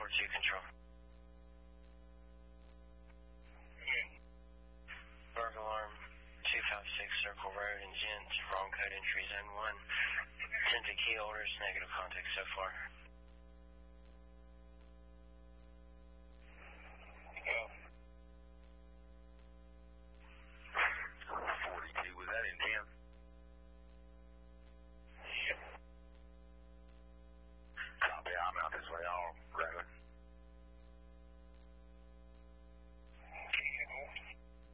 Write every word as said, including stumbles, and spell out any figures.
four two control. Berg alarm two five six Circle Road in Gents, wrong code entry zone one. Attempted key orders, negative contact so far.